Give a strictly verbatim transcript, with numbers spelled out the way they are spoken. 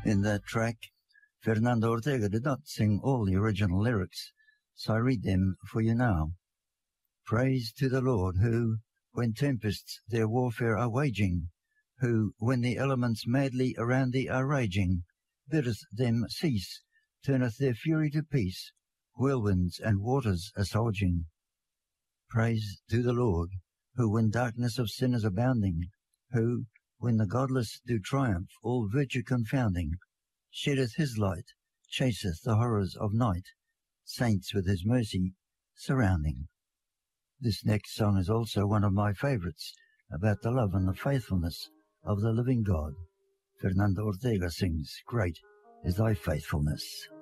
In that track, Fernando Ortega did not sing all the original lyrics, so I read them for you now. Praise to the Lord, who, when tempests their warfare are waging, who, when the elements madly around thee are raging, biddeth them cease, turneth their fury to peace, whirlwinds and waters assuaging. Praise to the Lord, who, when darkness of sin is abounding, who, when the godless do triumph, all virtue confounding, sheddeth his light, chaseth the horrors of night, saints with his mercy surrounding. This next song is also one of my favourites, about the love and the faithfulness of the living God. Fernando Ortega sings, Great is thy faithfulness.